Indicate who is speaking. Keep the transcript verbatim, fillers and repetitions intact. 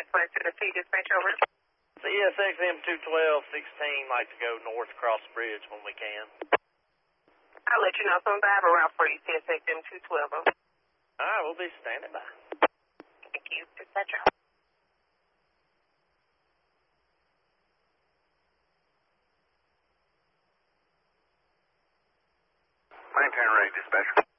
Speaker 1: West Tennessee dispatch over.
Speaker 2: C S X M two twelve sixteen, like to go north across the bridge when we can.
Speaker 1: I'll let you know as soon as I have a route for you, C S X M two twelve.
Speaker 2: All right, we'll be standing by.
Speaker 1: Thank you. Dispatcher.
Speaker 3: Maintain rate, dispatcher.